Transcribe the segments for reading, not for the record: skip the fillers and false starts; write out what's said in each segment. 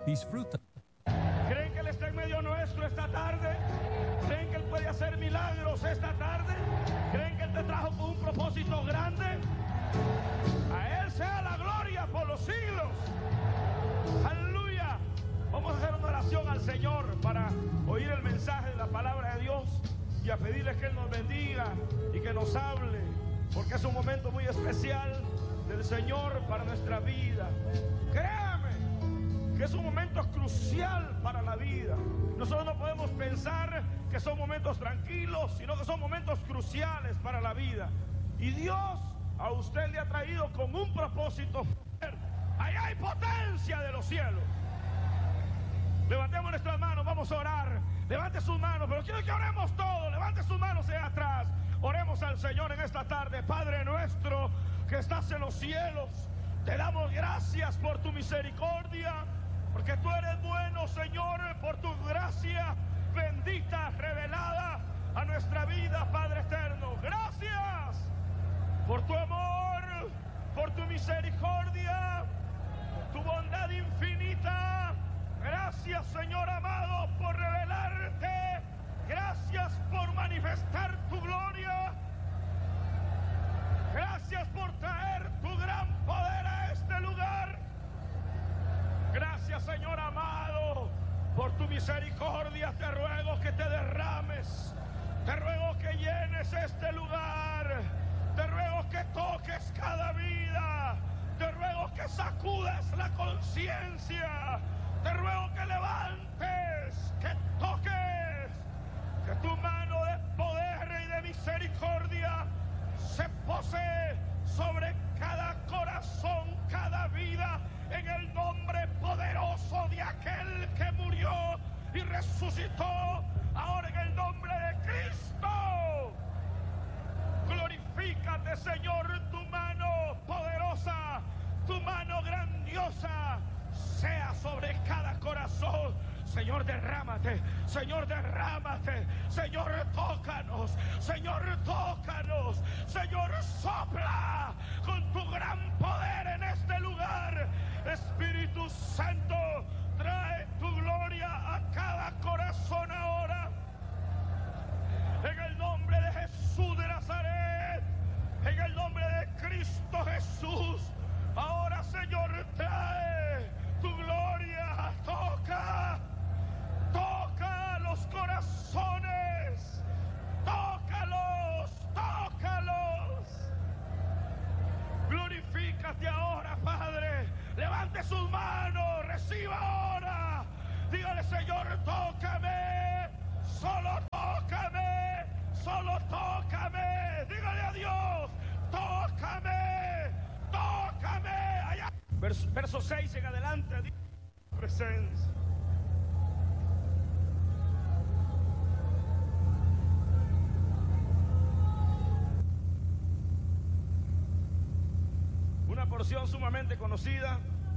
Disfruta. ¿Creen que Él está en medio nuestro esta tarde? ¿Creen que Él puede hacer milagros esta tarde? ¿Creen que Él te trajo con un propósito grande? A Él sea la gloria por los siglos. Aleluya. Vamos a hacer una oración al Señor para oír el mensaje de la palabra de Dios y a pedirle que Él nos bendiga y que nos hable, porque es un momento muy especial del Señor para nuestra vida. Créame que es un momento crucial para la vida. Nosotros no podemos pensar que son momentos tranquilos, sino que son momentos cruciales para la vida. Y Dios a usted le ha traído con un propósito. Allá hay potencia de los cielos. Levantemos nuestras manos, vamos a orar. Levante sus manos, pero quiero que oremos todos. Levante sus manos hacia atrás. Oremos al Señor en esta tarde. Padre nuestro que estás en los cielos, te damos gracias por tu misericordia, porque tú eres bueno, Señor, por tu gracia bendita, revelada a nuestra vida, Padre eterno. Gracias por tu amor, por tu misericordia, tu bondad infinita. Gracias, Señor amado, por revelarte. Gracias por manifestar tu gloria. Gracias por traer tu gran poder a este lugar. Gracias, Señor amado, por tu misericordia. Te ruego que te derrames. Te ruego que llenes este lugar. Te ruego que toques cada vida. Te ruego que sacudas la conciencia. Te ruego que levantes, que toques, que tu mano de poder y de misericordia se posee sobre cada corazón, cada vida, en el nombre poderoso de aquel que murió y resucitó. Ahora en el nombre de Cristo, glorifícate, Señor, tu mano poderosa, tu mano grandiosa sea sobre cada corazón. Señor, derrámate, Señor, derrámate, Señor, tócanos, Señor, tócanos, Señor, sopla con tu gran poder en este lugar. Espíritu Santo, trae tu gloria a cada corazón ahora. En el nombre de Jesús de Nazaret, en el nombre de Cristo Jesús, ahora, Señor, trae tu gloria, toca los corazones, tócalos. Glorifícate ahora, Padre. Levante sus manos, reciba ahora. Dígale, Señor, tócame, solo tócame, solo tócame. Dígale a Dios, tócame. Allá. Verso 6 en adelante, presencia. Una porción sumamente conocida.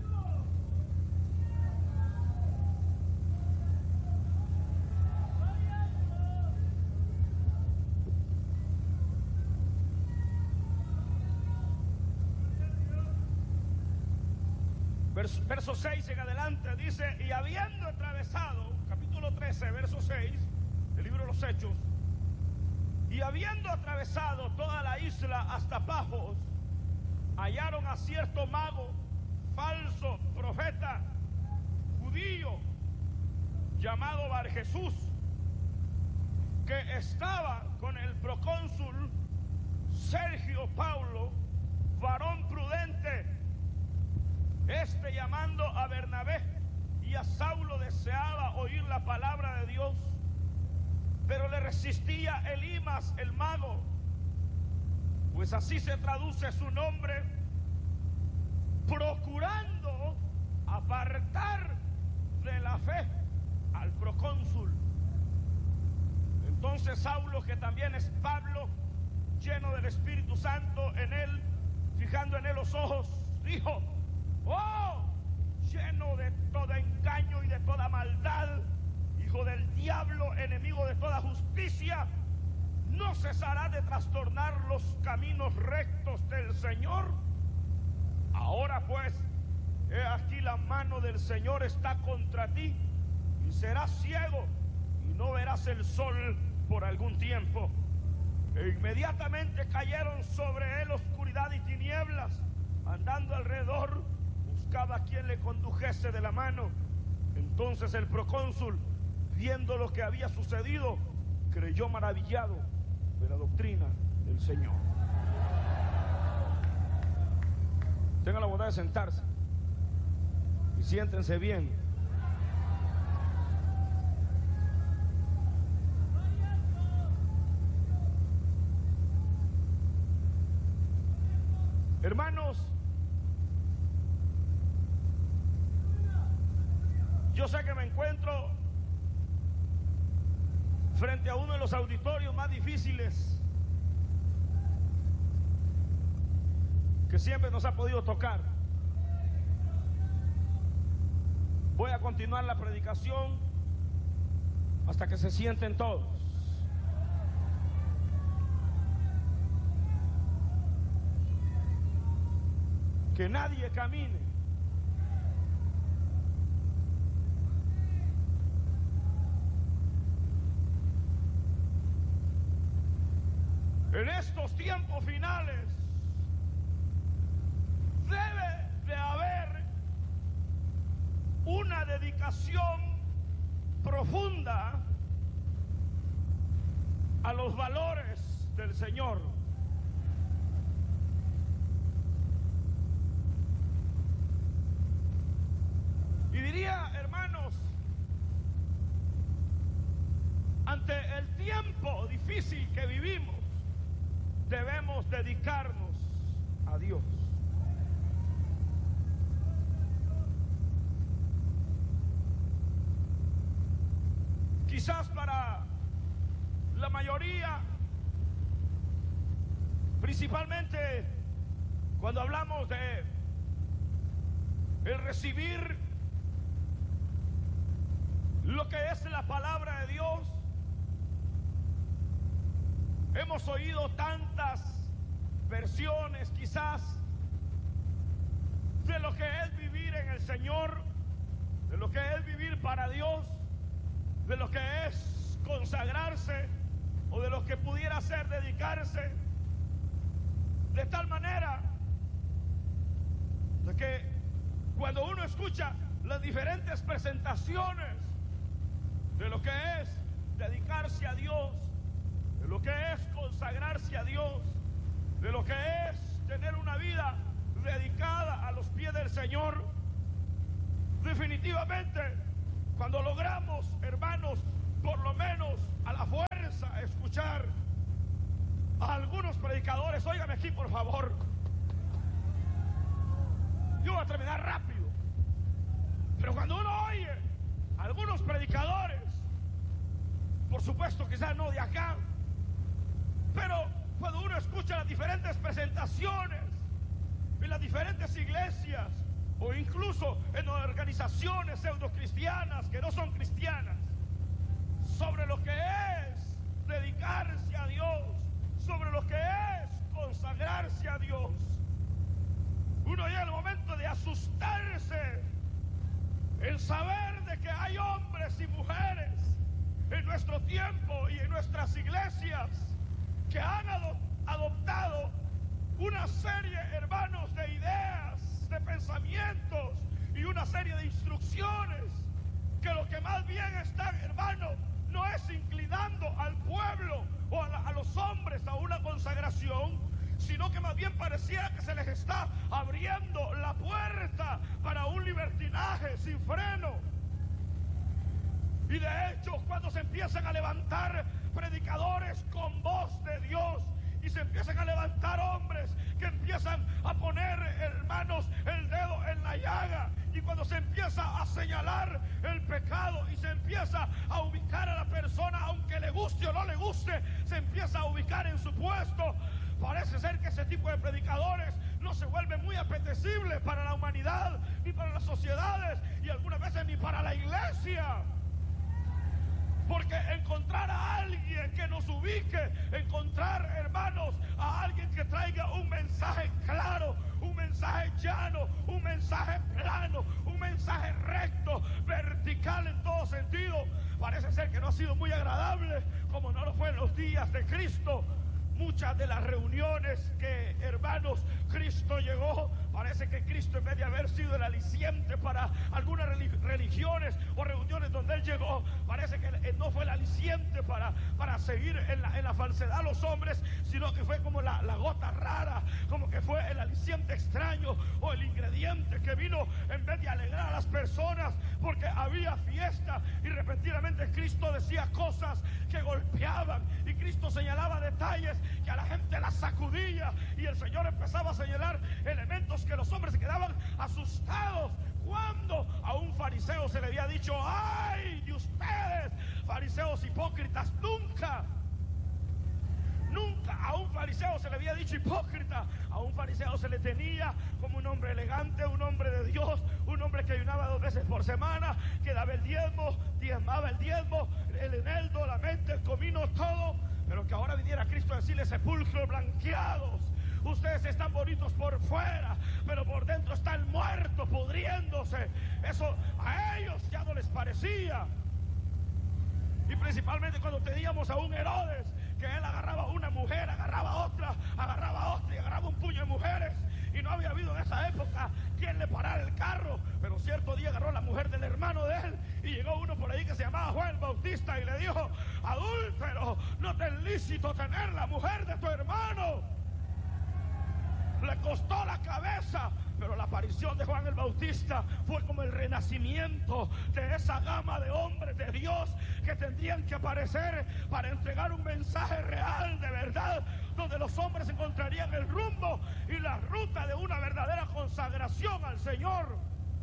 Verso 6 en adelante dice: y habiendo atravesado, capítulo 13, verso 6, del libro de los Hechos, y habiendo atravesado toda la isla hasta Pafos, hallaron a cierto mago, falso profeta, judío, llamado Bar Jesús, que estaba con el procónsul Sergio Paulo, varón prudente. Este, llamando a Bernabé y a Saulo, deseaba oír la palabra de Dios, pero le resistía Elimas el mago, pues así se traduce su nombre, procurando apartar de la fe al procónsul. Entonces Saulo, que también es Pablo, lleno del Espíritu Santo en él, fijando en él los ojos, dijo: ¡oh, lleno de todo engaño y de toda maldad, hijo del diablo, enemigo de toda justicia! ¿No cesará de trastornar los caminos rectos del Señor? Ahora pues, he aquí la mano del Señor está contra ti, y serás ciego, y no verás el sol por algún tiempo. E inmediatamente cayeron sobre él oscuridad y tinieblas. Andando alrededor, buscaba a quien le condujese de la mano. Entonces el procónsul, viendo lo que había sucedido, creyó maravillado de la doctrina del Señor. Tengan la bondad de sentarse y siéntense bien. Hermanos, yo sé que me encuentro frente a uno de los auditorios más difíciles que siempre nos ha podido tocar. Voy a continuar la predicación hasta que se sienten todos. Que nadie camine. En estos tiempos finales debe de haber una dedicación profunda a los valores del Señor. Y diría, hermanos, ante el tiempo difícil que vivimos, debemos dedicarnos a Dios. Quizás para la mayoría, principalmente cuando hablamos de el recibir lo que es la palabra de Dios, hemos oído tantas versiones quizás de lo que es vivir en el Señor, de lo que es vivir para Dios, de lo que es consagrarse o de lo que pudiera ser dedicarse, de tal manera de que cuando uno escucha las diferentes presentaciones de lo que es dedicarse a Dios, de lo que es consagrarse a Dios, de lo que es tener una vida dedicada a los pies del Señor, definitivamente cuando logramos, hermanos, por lo menos a la fuerza escuchar a algunos predicadores, óigame aquí por favor, yo voy a terminar rápido, pero cuando uno oye a algunos predicadores, por supuesto quizás no de acá, pero cuando uno escucha las diferentes presentaciones en las diferentes iglesias o incluso en organizaciones pseudocristianas que no son cristianas, sobre lo que es dedicarse a Dios, sobre lo que es consagrarse a Dios, uno llega al momento de asustarse en saber de que hay hombres y mujeres en nuestro tiempo y en nuestras iglesias que han adoptado una serie, hermanos, de ideas, de pensamientos y una serie de instrucciones que lo que más bien están, hermanos, no es inclinando al pueblo o a los hombres a una consagración, sino que más bien pareciera que se les está abriendo la puerta para un libertinaje sin freno. Y de hecho, cuando se empiezan a levantar predicadores con voz de Dios y se empiezan a levantar hombres que empiezan a poner, hermanos, el dedo en la llaga, y cuando se empieza a señalar el pecado y se empieza a ubicar a la persona, aunque le guste o no le guste, se empieza a ubicar en su puesto, parece ser que ese tipo de predicadores no se vuelve muy apetecible para la humanidad, ni para las sociedades, y algunas veces ni para la iglesia. Porque encontrar a alguien que nos ubique, encontrar, hermanos, a alguien que traiga un mensaje claro, un mensaje llano, un mensaje plano, un mensaje recto, vertical en todo sentido, parece ser que no ha sido muy agradable, como no lo fue en los días de Cristo. Muchas de las reuniones que, hermanos, Cristo llegó, parece que Cristo, en vez de haber sido el aliciente para algunas religiones o reuniones donde Él llegó, parece que no fue el aliciente para seguir en la falsedad a los hombres, sino que fue como la gota rara, como que fue el aliciente extraño o el ingrediente que vino en vez de alegrar a las personas, porque había fiesta y repentinamente Cristo decía cosas que golpeaban y Cristo señalaba detalles que a la gente la sacudía, y el Señor empezaba a señalar elementos que los hombres se quedaban asustados. Cuando a un fariseo se le había dicho: ¡ay de ustedes, fariseos hipócritas! Nunca a un fariseo se le había dicho hipócrita. A un fariseo se le tenía como un hombre elegante, un hombre de Dios, un hombre que ayunaba 2 veces por semana, que daba el diezmo, diezmaba el diezmo, el eneldo, la mente, el comino, todo. Pero que ahora viniera Cristo a decirle: sepulcros blanqueados, ustedes están bonitos por fuera, pero por dentro están muertos, pudriéndose. Eso a ellos ya no les parecía. Y principalmente cuando teníamos a un Herodes, que él agarraba una mujer, agarraba otra y agarraba un puño de mujeres, y no había habido en esa época quien le parara el carro. Pero cierto día agarró la mujer del hermano de él, y llegó uno por ahí que se llamaba Juan el Bautista y le dijo: adúltero, no te es lícito tener la mujer de tu hermano. Le costó la cabeza, pero la aparición de Juan el Bautista fue como el renacimiento de esa gama de hombres de Dios que tendrían que aparecer para entregar un mensaje real, de verdad, donde los hombres encontrarían el rumbo y la ruta de una verdadera consagración al Señor.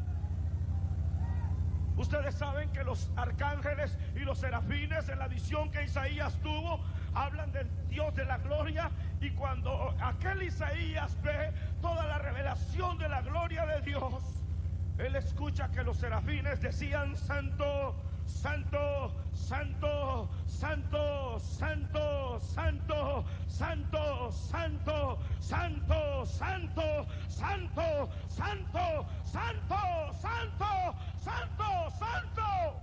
Ustedes saben que los arcángeles y los serafines, en la visión que Isaías tuvo, hablan del Dios de la gloria, y cuando aquel Isaías ve toda la revelación de la gloria de Dios, él escucha que los serafines decían: santo, santo, santo, santo, santo, santo, santo, santo, santo, santo, santo, santo, santo, santo, santo, santo,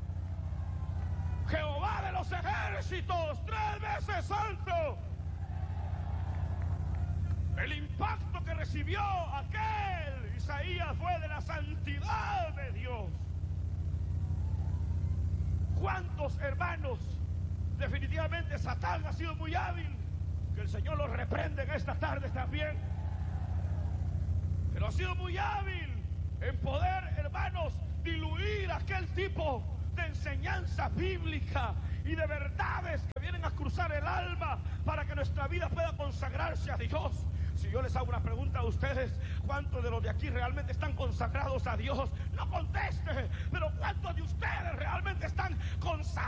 Jehová de los ejércitos, 3 veces santo. El impacto que recibió aquel Isaías fue de la santidad de Dios. ¿Cuántos, hermanos? Definitivamente Satán ha sido muy hábil, que el Señor los reprende en esta tarde también, pero ha sido muy hábil en poder, hermanos, diluir aquel tipo de enseñanza bíblica y de verdades que vienen a cruzar el alma para que nuestra vida pueda consagrarse a Dios. Si yo les hago una pregunta a ustedes: ¿cuántos de los de aquí realmente están consagrados a Dios? No conteste, pero ¿cuántos de ustedes realmente están consagrados